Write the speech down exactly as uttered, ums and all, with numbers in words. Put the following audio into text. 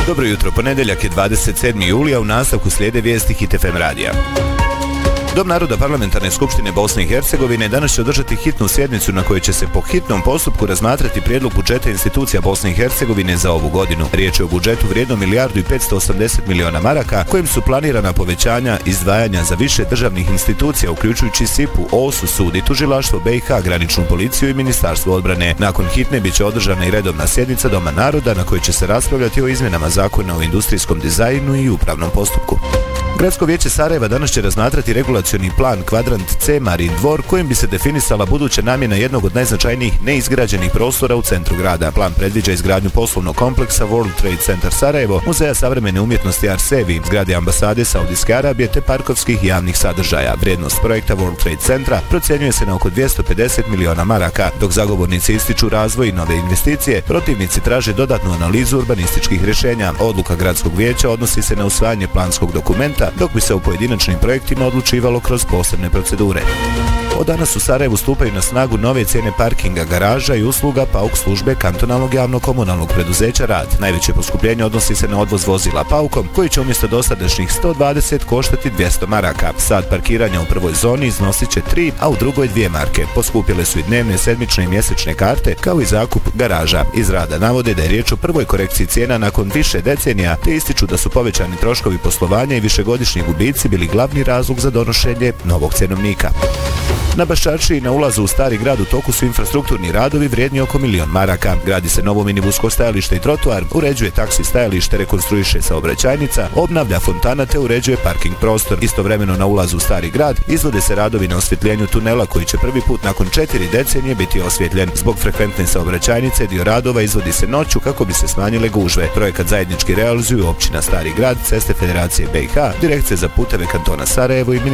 Dobro jutro, ponedjeljak je dvadeset sedmi juli, a u nastavku slijede vijesti Hit F M radija. Dom naroda Parlamentarne skupštine Bosne i Hercegovine danas će održati hitnu sjednicu na kojoj će se po hitnom postupku razmatrati prijedlog budžeta institucija Bosne i Hercegovine za ovu godinu. Riječ je o budžetu vrijednom milijardu i petsto osamdeset miliona maraka, kojim su planirana povećanja izdvajanja za više državnih institucija, uključujući S I P U, O S U, sud i tužilaštvo B i H, graničnu policiju i Ministarstvo odbrane. Nakon hitne bit će održana i redovna sjednica Doma naroda na kojoj će se raspravljati o izmjenama zakona o industrijskom dizajnu i upravnom postupku. Gradsko vijeće Sarajeva danas će razmatrati regulacioni plan Kvadrant C Marin dvor, kojim bi se definisala buduća namjena jednog od najznačajnijih neizgrađenih prostora u centru grada. Plan predviđa izgradnju poslovnog kompleksa World Trade Center Sarajevo, Muzeja savremene umjetnosti Arsevi, zgrade ambasade Saudijske Arabije te parkovskih i javnih sadržaja. Vrijednost projekta World Trade Centra procjenjuje se na oko dvjesto pedeset miliona maraka. Dok zagovornici ističu razvoj i nove investicije, protivnici traže dodatnu analizu urbanističkih rješenja. Odluka gradskog vijeća odnosi se na usvajanje planskog dokumenta, dok bi se u pojedinačnim projektima odlučivalo kroz posebne procedure. Od danas u Sarajevu stupaju na snagu nove cijene parkinga, garaža i usluga PAUK službe kantonalnog javnog komunalnog preduzeća Rad. Najveće poskupljenje odnosi se na odvoz vozila PAUKom, koji će umjesto dosadašnjih sto dvadeset koštati dvjesto maraka. Sat parkiranja u prvoj zoni iznosit će tri, a u drugoj dvije marke. Poskupile su i dnevne, sedmične i mjesečne karte, kao i zakup garaža. Iz Rada navode da je riječ o prvoj korekciji cijena nakon više decenija, te ističu da su povećani troškovi poslovanja i višegodišnji gubici bili glavni razlog za donošenje novog cjenovnika. Na Baščaršiji na ulazu u Stari grad u toku su infrastrukturni radovi vrijedni oko milion maraka. Gradi se novo minibusko stajalište i trotoar, uređuje taksi stajalište, rekonstruiše saobraćajnica, obnavlja fontana te uređuje parking prostor. Istovremeno na ulazu u Stari grad izvode se radovi na osvjetljenju tunela koji će prvi put nakon četiri decenije biti osvjetljen. Zbog frekventne saobraćajnice dio radova izvodi se noću kako bi se smanjile gužve. Projekat zajednički realizuju općina Stari grad, Ceste Federacije B i H, Direkcija za puteve kantona Sarajevo i